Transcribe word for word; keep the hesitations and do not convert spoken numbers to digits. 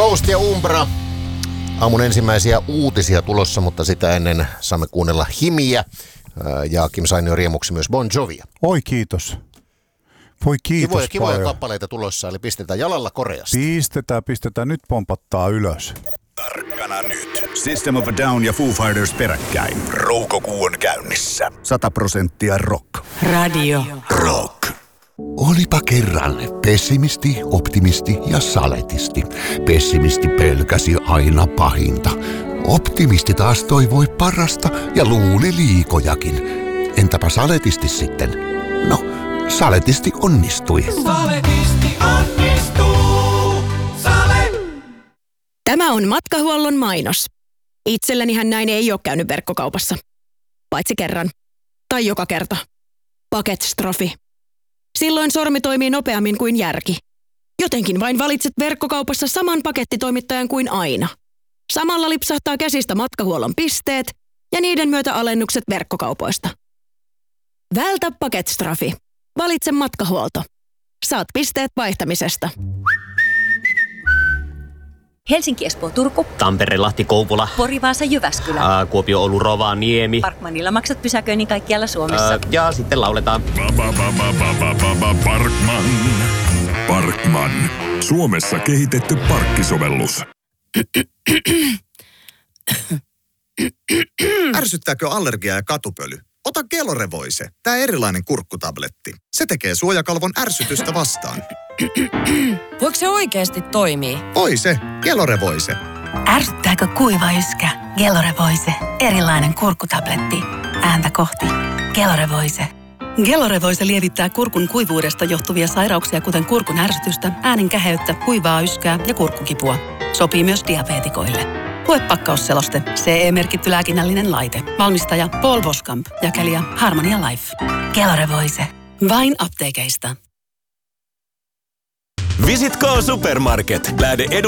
Ghost ja Umbra. Aamun ensimmäisiä uutisia tulossa, mutta sitä ennen saamme kuunnella Himiä. Ja Kim Sainio riemuksi myös Bon Jovia. Oi kiitos. Voi kiitos kivoja, kivoja paljon. kappaleita tulossa, eli pistetään jalalla Koreasta. Pistetään, pistetään. Nyt pompattaa ylös. Tarkkana nyt. System of a Down ja Foo Fighters peräkkäin. Roukokuu on käynnissä. Sata prosenttia rock. Radio Rock. Olipa kerran pessimisti, optimisti ja saletisti. Pessimisti pelkäsi aina pahinta. Optimisti taas toivoi parasta ja luuli liikojakin. Entäpä saletisti sitten? No, saletisti onnistui. Saletisti onnistuu. Sale. Tämä on Matkahuollon mainos. Itsellänihän näin ei ole käynyt verkkokaupassa. Paitsi kerran. Tai joka kerta. Paketstrofi. Silloin sormi toimii nopeammin kuin järki. Jotenkin vain valitset verkkokaupassa saman pakettitoimittajan kuin aina. Samalla lipsahtaa käsistä Matkahuollon pisteet ja niiden myötä alennukset verkkokaupoista. Vältä paketstrafi. Valitse Matkahuolto. Saat pisteet vaihtamisesta. Helsinki, Espoo, Turku. Tampere, Lahti, Kouvola. Pori, Vaasa, Jyväskylä. Ää, Kuopio, Oulu, Rovaniemi. Parkmanilla maksat pysäköinnin kaikkialla Suomessa. Ää, ja sitten lauletaan. Parkman. Parkman. Suomessa kehitetty parkkisovellus. Ärsyttääkö allergia ja katupöly? Ota Gelorevoise, tää erilainen kurkkutabletti. Se tekee suojakalvon ärsytystä vastaan. Voiko se oikeasti toimii? Voi se, Gelorevoise. Ärsyttääkö kuiva yskä? Gelorevoise, erilainen kurkkutabletti. Ääntä kohti. Gelorevoise. Gelorevoise lievittää kurkun kuivuudesta johtuvia sairauksia, kuten kurkun ärsytystä, äänen käheyttä, kuivaa yskää ja kurkkukipua. Sopii myös diabeetikoille. Lue pakkausseloste. C E-merkitty lääkinnällinen laite. Valmistaja Paul Voskamp. Jakelija Harmonia Life. Gelorevoise. Vain apteekeista. Visit K Supermarket. Lähde edun